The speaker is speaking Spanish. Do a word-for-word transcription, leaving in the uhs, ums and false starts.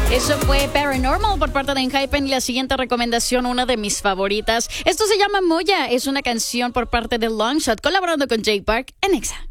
Eso fue Paranormal por parte de Enhypen. Y la siguiente recomendación, una de mis favoritas. Esto se llama Moya. Es una canción por parte de Longshot colaborando con Jay Park en Exa.